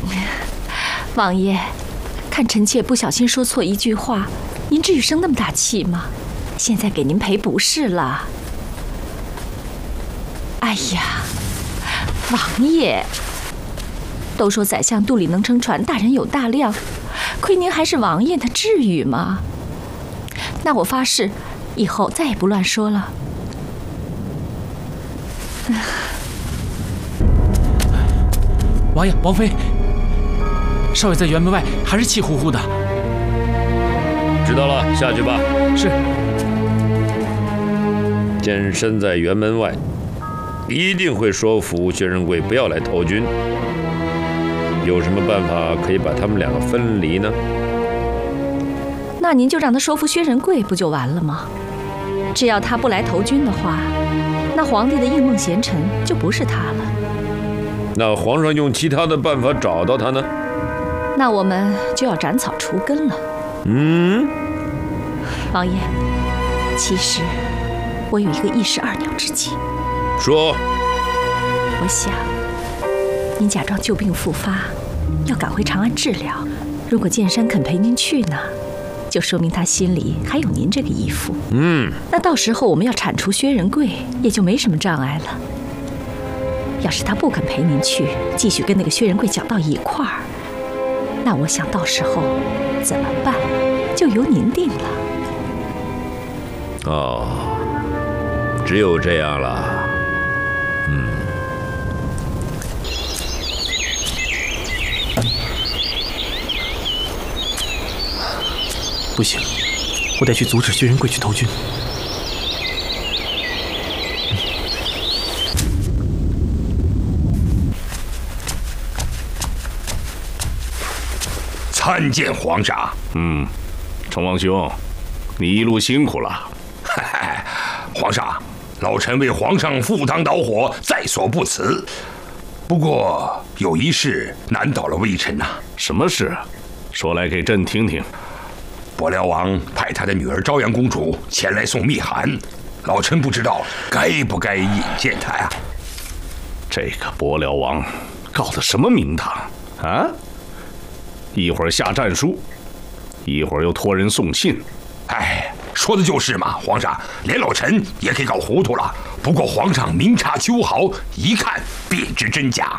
王爷，看臣妾不小心说错一句话，您至于生那么大气吗？现在给您赔不是了。哎呀，王爷，都说宰相肚里能撑船，大人有大量，亏您还是王爷，那至于吗？那我发誓，以后再也不乱说了。 王爷、王妃，少爷在辕门外还是气呼呼的。 知道了，下去吧。 是。 剑身在辕门外，一定会说服薛仁贵不要来投军。有什么办法可以把他们两个分离呢？ 那您就让他说服薛仁贵不就完了吗？只要他不来投军的话，那皇帝的应梦贤臣就不是他了。 那皇上用其他的办法找到他呢？ 那我们就要斩草除根了。王爷，其实我有一个一石二鸟之计。 说。 我想，您假装旧病复发，要赶回长安治疗。如果剑山肯陪您去呢，就说明他心里还有您这个义父。那到时候我们要铲除薛仁贵，也就没什么障碍了。要是他不肯陪您去，继续跟那个薛仁贵搅到一块儿，那我想到时候怎么办，就由您定了。 哦，只有这样了。 不行，我得去阻止薛仁贵去投军。 参见皇上。 成王兄，你一路辛苦了。 皇上，老臣为皇上赴汤蹈火，在所不辞。不过有一事难倒了微臣呐。 什么事？说来给朕听听。 伯辽王派他的女儿昭阳公主前来送密函，老臣不知道该不该引荐她呀。 这个伯辽王搞的什么名堂啊？一会儿下战书，一会儿又托人送信。 说的就是嘛，皇上，连老臣也给搞糊涂了。不过皇上明察秋毫，一看便知真假。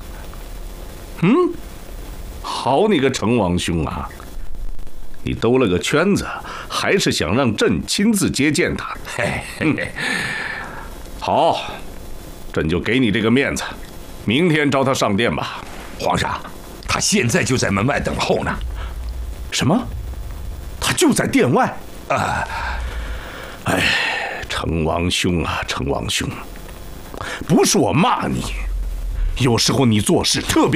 好你个成王兄啊！你兜了个圈子，还是想让朕亲自接见他。好，朕就给你这个面子，明天召他上殿吧。 皇上，他现在就在门外等候呢。 什么？他就在殿外？成王兄啊，成王兄，不是我骂你，有时候你做事特别